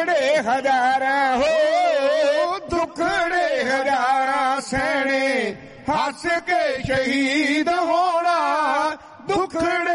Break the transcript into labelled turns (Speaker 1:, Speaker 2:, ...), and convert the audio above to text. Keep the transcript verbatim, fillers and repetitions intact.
Speaker 1: ਦੁੱਖੜੇ ਹਜ਼ਾਰਾਂ ਹੋ ਦੁੱਖੜੇ ਹਜ਼ਾਰਾਂ ਸਹਿਣੇ ਹੱਸ ਕੇ ਸ਼ਹੀਦ ਹੋਣਾ ਦੁੱਖੜੇ